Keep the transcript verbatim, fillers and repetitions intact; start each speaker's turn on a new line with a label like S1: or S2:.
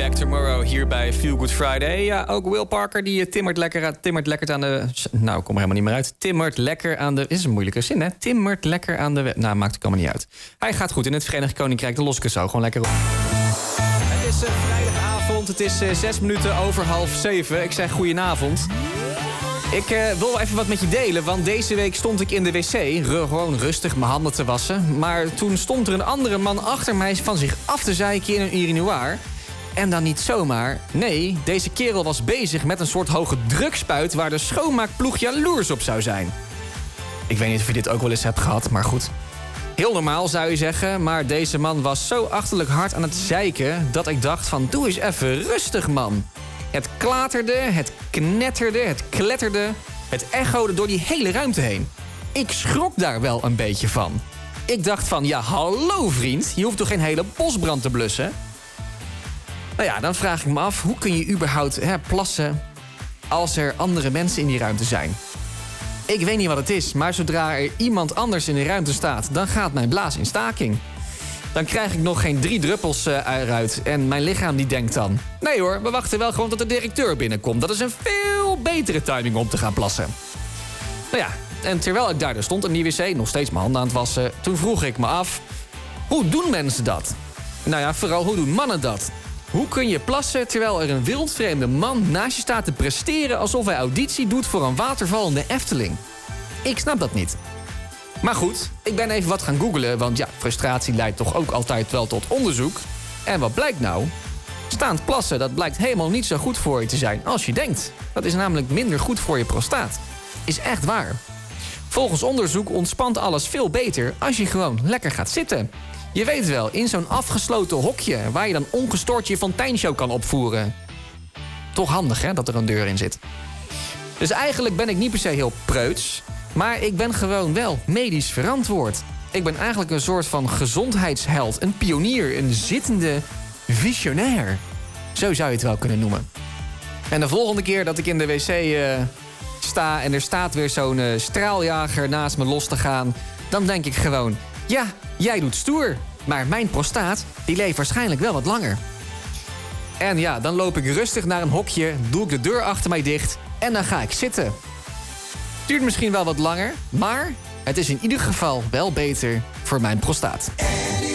S1: Back Tomorrow hier bij Feel Good Friday. Ja, ook Will Parker die timmert lekker, timmert lekker aan de... Nou, ik kom er helemaal niet meer uit. Timmert lekker aan de... Is een moeilijke zin, hè? Timmert lekker aan de... Nou, maakt het allemaal niet uit. Hij gaat goed in het Verenigd Koninkrijk. De loske zo, gewoon lekker op. Het is uh, vrijdagavond. Het is uh, zes minuten over half zeven. Ik zeg goedenavond. Ik uh, wil even wat met je delen, want deze week stond ik in de wc... Ru- gewoon rustig mijn handen te wassen. Maar toen stond er een andere man achter mij van zich af te zeiken in een urinoir. En dan niet zomaar. Nee, deze kerel was bezig met een soort hoge drukspuit... waar de schoonmaakploeg jaloers op zou zijn. Ik weet niet of je dit ook wel eens hebt gehad, maar goed. Heel normaal zou je zeggen, maar deze man was zo achterlijk hard aan het zeiken... dat ik dacht van, doe eens even rustig, man. Het klaterde, het knetterde, het kletterde. Het echode door die hele ruimte heen. Ik schrok daar wel een beetje van. Ik dacht van, ja, hallo vriend, je hoeft toch geen hele bosbrand te blussen? Nou ja, dan vraag ik me af, hoe kun je überhaupt hè, plassen... als er andere mensen in die ruimte zijn? Ik weet niet wat het is, maar zodra er iemand anders in de ruimte staat... dan gaat mijn blaas in staking. Dan krijg ik nog geen drie druppels uh, eruit. En mijn lichaam die denkt dan... nee hoor, we wachten wel gewoon tot de directeur binnenkomt. Dat is een veel betere timing om te gaan plassen. Nou ja, en terwijl ik daar dus stond in die wc... nog steeds mijn handen aan het wassen... toen vroeg ik me af... hoe doen mensen dat? Nou ja, vooral hoe doen mannen dat? Hoe kun je plassen terwijl er een wildvreemde man naast je staat te presteren... alsof hij auditie doet voor een waterval in de Efteling? Ik snap dat niet. Maar goed, ik ben even wat gaan googlen... want ja, frustratie leidt toch ook altijd wel tot onderzoek. En wat blijkt nou? Staand plassen, dat blijkt helemaal niet zo goed voor je te zijn als je denkt. Dat is namelijk minder goed voor je prostaat. Is echt waar. Volgens onderzoek ontspant alles veel beter als je gewoon lekker gaat zitten. Je weet wel, in zo'n afgesloten hokje... waar je dan ongestoord je fonteinshow kan opvoeren. Toch handig, hè, dat er een deur in zit. Dus eigenlijk ben ik niet per se heel preuts... maar ik ben gewoon wel medisch verantwoord. Ik ben eigenlijk een soort van gezondheidsheld. Een pionier, een zittende visionair. Zo zou je het wel kunnen noemen. En de volgende keer dat ik in de wc uh, sta... en er staat weer zo'n uh, straaljager naast me los te gaan... dan denk ik gewoon... ja, jij doet stoer, maar mijn prostaat die leeft waarschijnlijk wel wat langer. En ja, dan loop ik rustig naar een hokje, doe ik de deur achter mij dicht... en dan ga ik zitten. Duurt misschien wel wat langer, maar het is in ieder geval wel beter voor mijn prostaat.